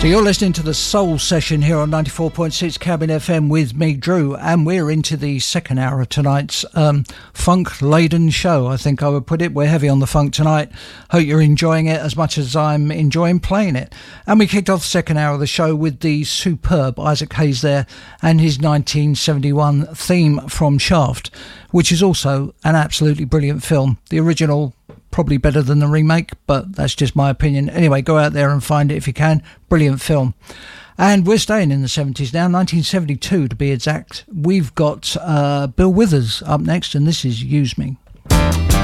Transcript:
So you're listening to the Soul Session here on 94.6 Cabin FM with me, Drew, and we're into the second hour of tonight's funk-laden show, I think I would put it. We're heavy on the funk tonight. Hope you're enjoying it as much as I'm enjoying playing it. And we kicked off the second hour of the show with the superb Isaac Hayes there and his 1971 theme from Shaft, which is also an absolutely brilliant film. The original, probably better than the remake, but that's just my opinion. Anyway, go out there and find it if you can. Brilliant film. And we're staying in the 70s now, 1972 to be exact. We've got Bill Withers up next, and this is Use Me.